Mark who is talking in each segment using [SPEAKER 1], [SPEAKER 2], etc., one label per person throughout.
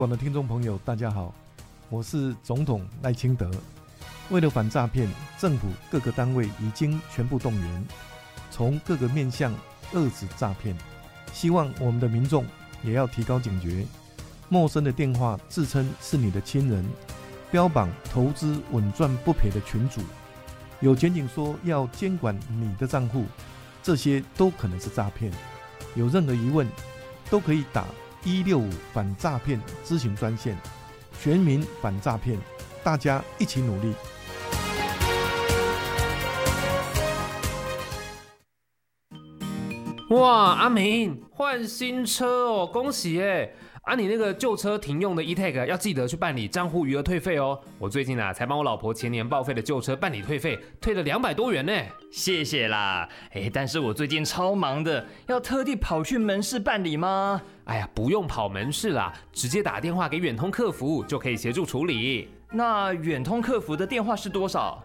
[SPEAKER 1] 广的听众朋友，大家好，我是总统赖清德。为了反诈骗，政府各个单位已经全部动员，从各个面向遏止诈骗。希望我们的民众也要提高警觉，陌生的电话自称是你的亲人，标榜投资稳赚不赔的群组，有检警说要监管你的账户，这些都可能是诈骗。有任何疑问，都可以打165反诈骗咨询专线，全民反诈骗，大家一起努力。
[SPEAKER 2] 哇，阿明换新车哦，恭喜耶！你那个旧车停用的 eTag 要记得去办理账户余额退费哦。我最近才帮我老婆前年报废的旧车办理退费，退了200多元呢。
[SPEAKER 3] 谢谢啦。但是我最近超忙的，要特地跑去门市办理吗？
[SPEAKER 2] 哎呀，不用跑门市啦，直接打电话给远通客服就可以协助处理。
[SPEAKER 3] 那远通客服的电话是多少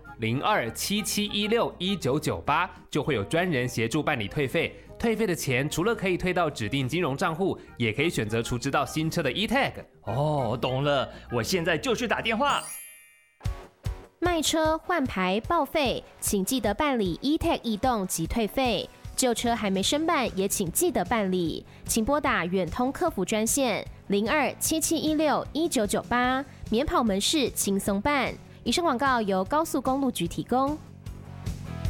[SPEAKER 2] ？0277161998就会有专人协助办理退费。退费的钱除了可以退到指定金融账户，也可以选择储值到新车的 eTag。
[SPEAKER 3] 哦，懂了，我现在就去打电话。
[SPEAKER 4] 卖车、换牌、报废，请记得办理 eTag 异动及退费。旧车还没申办，也请记得办理。请拨打远通客服专线0277161998，免跑门市轻松办。以上广告由高速公路局提供。